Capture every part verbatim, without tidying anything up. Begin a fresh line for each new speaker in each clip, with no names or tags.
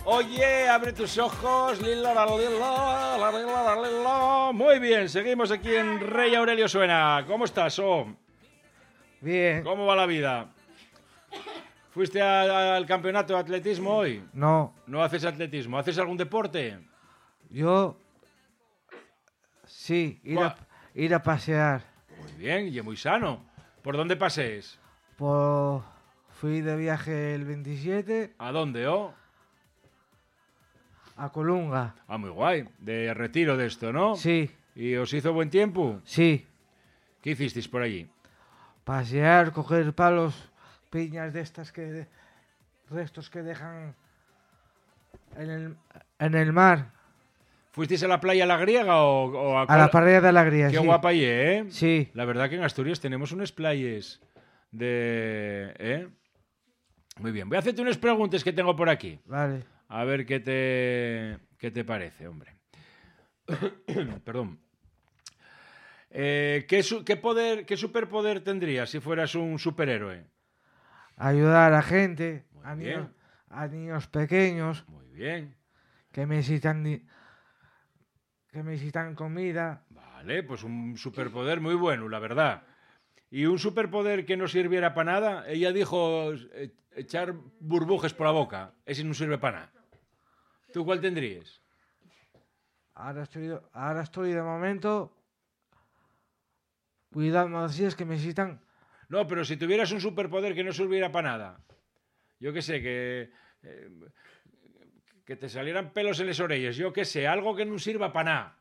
Oye, abre tus ojos. Lila, la, lila, la, lila, la, lila. Muy bien, seguimos aquí en Rey Aurelio Suena. ¿Cómo estás, O?
Bien.
¿Cómo va la vida? ¿Fuiste a- al campeonato de atletismo hoy?
No,
¿No haces atletismo? ¿Haces algún deporte?
yo sí, ir a, ir a pasear.
Muy bien, y muy sano. ¿Por dónde pasees?
Por, fui de viaje el veintisiete
¿A dónde, O?
a Colunga.
Ah, muy guay. De retiro de esto, ¿no?
Sí,
¿Y os hizo buen tiempo?
sí.
¿Qué hicisteis por allí?
Pasear, coger palos, piñas de estas que... restos que dejan en el, en el mar.
¿Fuisteis a la playa La Griega o, o a,
A la parrilla de Alegría,
Qué
sí.
guapa allí, ¿eh?
Sí.
La verdad que en Asturias tenemos unas playas de... ¿eh? Muy bien. Voy a hacerte unas preguntas que tengo por aquí.
Vale.
A ver qué te, qué te parece, hombre. Perdón. Eh, ¿qué, su- qué poder, qué superpoder tendrías si fueras un superhéroe?
Ayudar a gente,
Muy
a
bien.
niños, a niños pequeños
Muy bien.
que necesitan, di- que necesitan comida.
Vale, pues un superpoder muy bueno, la verdad. Y un superpoder que no sirviera para nada, ella dijo eh, echar burbujes por la boca. Ese no sirve para nada. ¿Tú cuál tendrías?
Ahora estoy, ahora estoy de momento cuidando así es que necesitan.
No, pero si tuvieras un superpoder que no sirviera para nada. Yo qué sé, que... eh, que te salieran pelos en las orejas. Yo qué sé, algo que no sirva para nada.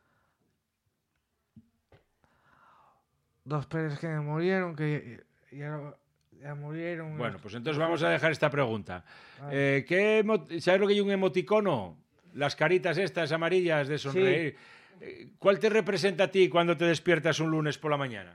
Dos perros que me murieron, que ya, ya murieron.
Bueno, pues entonces vamos a dejar esta pregunta.
Vale.
Eh, ¿qué emo- ¿Sabes lo que hay un emoticono? Las caritas estas amarillas de sonreír. Eh, ¿Cuál te representa a ti cuando te despiertas un lunes por la mañana?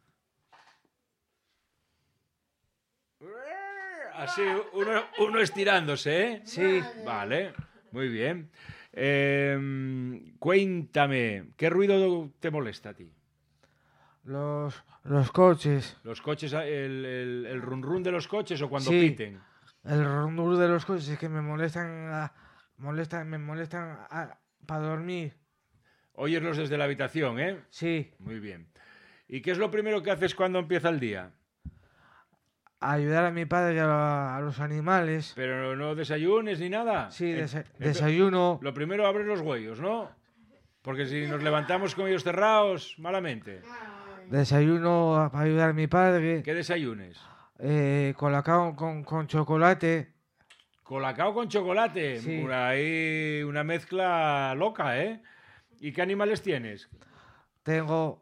Así, uno, uno estirándose, ¿eh?
Sí,
Vale, muy bien. Eh, cuéntame, ¿qué ruido te molesta a ti?
los, los coches,
¿Los coches, el, el, el run run de los coches o cuando
Sí.
piten?
el rondur de los coches que me molestan, a- molestan me molestan para dormir.
Oyeslos desde la habitación, ¿eh?
Sí,
Muy bien. ¿Y qué es lo primero que haces cuando empieza el día?
ayudar a mi padre y a, la- a los animales.
Pero no desayunes ni nada.
Sí,
Eh,
desa-
eh,
desayuno.
Lo primero abres los huellos, ¿no? Porque si nos levantamos con ellos cerrados, malamente.
Desayuno para ayudar a mi padre.
¿Qué desayunes?
Eh, colacao con, con chocolate.
Colacao con chocolate.
Sí.
Una, ahí, una mezcla loca, ¿eh? ¿Y qué animales tienes?
Tengo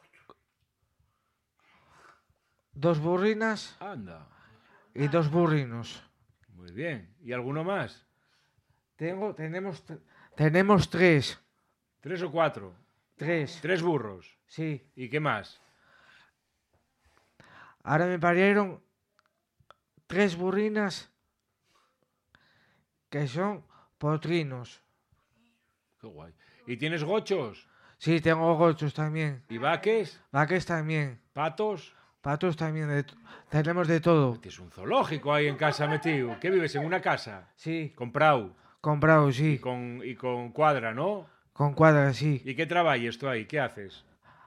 dos burrinas
Anda.
y dos burrinos.
Muy bien. ¿Y alguno más?
Tengo, tenemos, t- tenemos tres.
¿Tres o cuatro?
Tres.
Tres burros.
Sí.
¿Y qué más?
Ahora me parieron tres burrinas que son potrinos.
Qué guay. ¿Y tienes gochos?
Sí, tengo gochos también.
¿Y vaques?
Vaques también.
¿Patos?
Patos también. de t- tenemos de todo.
Tienes un zoológico ahí en casa metido. ¿Qué vives? ¿En una casa?
Sí.
Comprado.
Comprado,
Y
sí.
con, y con cuadra, ¿no?
Con cuadras, sí.
¿Y qué trabajas tú ahí? ¿Qué haces?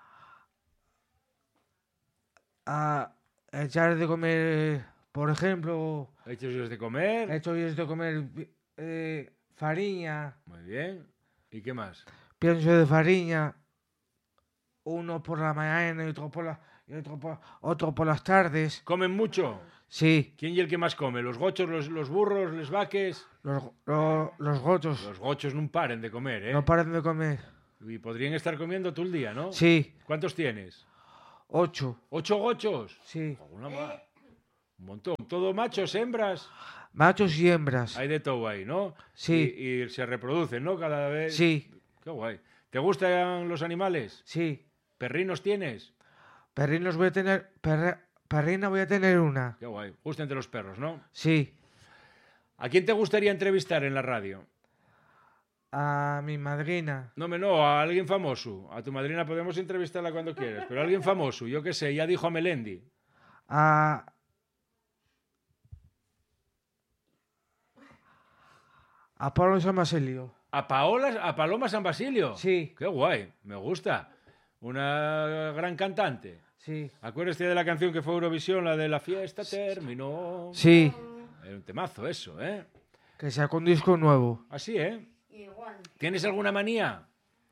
A echar de comer, por ejemplo,
¿Echas de comer?
he hecho de comer eh, farina,
Muy bien. ¿Y qué más?
pienso de farina, uno por la mañana y otro por, la, y otro por, otro por las tardes.
¿Comen mucho?
Sí,
¿Quién y el que más come? ¿Los gochos, los, los burros, los vaques?
los, los, los gochos
Los gochos no paren de comer, ¿eh?
no paran de comer.
Y podrían estar comiendo todo el día, ¿no?
Sí,
¿Cuántos tienes?
ocho,
¿Ocho gochos?
sí.
Alguna más. Un montón. ¿Todo machos, hembras?
Machos y hembras.
Hay de todo ahí, ¿no?
Sí.
Y, y se reproducen, ¿no? Cada vez.
Sí,
Qué guay. ¿Te gustan los animales?
sí.
¿Perrinos tienes?
Perrinos voy a tener, perra- perrina voy a tener una.
Qué guay. Gusta entre los perros, ¿no?
Sí,
¿A quién te gustaría entrevistar en la radio?
a mi madrina.
No, me no, a alguien famoso. A tu madrina podemos entrevistarla cuando quieras, pero a alguien famoso, yo qué sé, ya dijo a Melendi.
A, A Pablo San Basilio.
¿A Paola, a Paloma San Basilio?
Sí.
Qué guay, me gusta. Una gran cantante.
Sí.
Acuérdate de la canción que fue Eurovisión, la de La fiesta terminó.
Sí.
Es un temazo eso, ¿eh?
Que sacó un disco nuevo.
Así, ¿eh?
Igual.
¿Tienes alguna manía?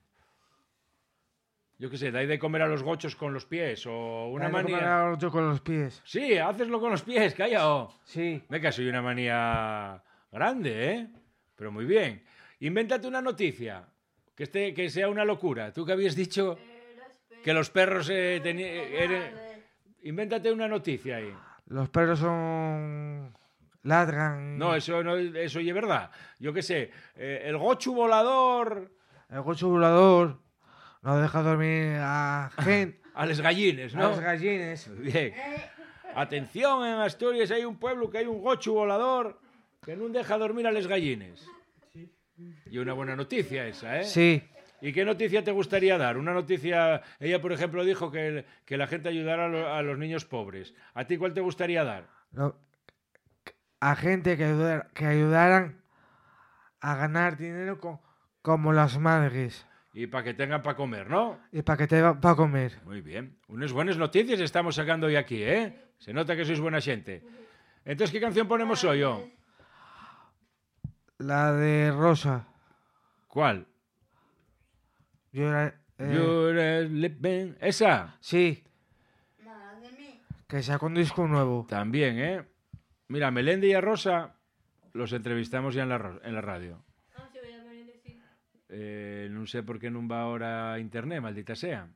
Yo qué sé, dais de comer a los gochos con los pies o una
Dale,
manía.
comer al otro con los pies.
Sí, hazlo con los pies, calla.
Sí.
Venga, soy una manía grande, ¿eh? Pero muy bien. Invéntate una noticia, que, esté, que sea una locura. Tú que habías dicho que los perros eh, tenían... eh, invéntate una noticia ahí.
Los perros son... ladran.
No, eso no, eso ya es verdad. Yo qué sé, eh, el gochu volador...
El gocho volador no deja dormir a gente.
A los gallines,
A
¿no?
los gallines.
Bien. Atención, en Asturias hay un pueblo que hay un gochu volador que no deja dormir a los gallines. Y una buena noticia esa, ¿eh?
Sí.
¿Y qué noticia te gustaría dar? Una noticia... Ella, por ejemplo, dijo que, que la gente ayudara a, lo- a los niños pobres. ¿A ti cuál te gustaría dar?
No, a gente que, ayudar- que ayudaran a ganar dinero co- como las madres.
Y para que tengan para comer, ¿no?
Y para que te va a comer.
Muy bien. Unas buenas noticias estamos sacando hoy aquí, ¿eh? Se nota que sois buena gente. Entonces, ¿qué canción ponemos hoy, yo?
La de Rosa.
¿Cuál?
Yo era, eh,
You're living- ¿Esa?
sí,
Nada de mí.
que sacó un disco nuevo.
También, ¿eh? Mira, Melendi y a Rosa los entrevistamos ya en la, ro- en la radio.
Ah, sí, voy a venir de sí.
Eh, non sé por qué non va ahora a internet, maldita sea.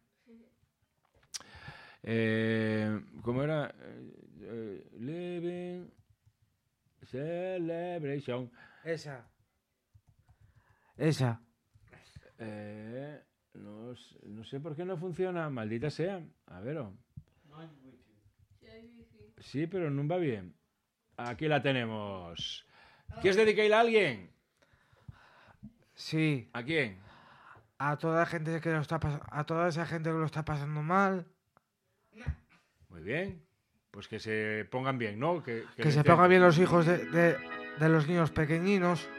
Eh, ¿Cómo era? Eh, eh, living Celebration.
Esa. Esa.
Eh, no, s- no sé por qué no funciona, maldita sea. A ver. oh. Sí, pero no va bien. Aquí la tenemos. ¿Quieres dedicarle a alguien?
Sí.
¿A quién?
A toda la gente que lo está pas- a toda esa gente que lo está pasando mal,
Muy bien. Pues que se pongan bien, ¿no? Que,
que
le
se
estén-
pongan bien los hijos de, de- de los niños pequeñinos.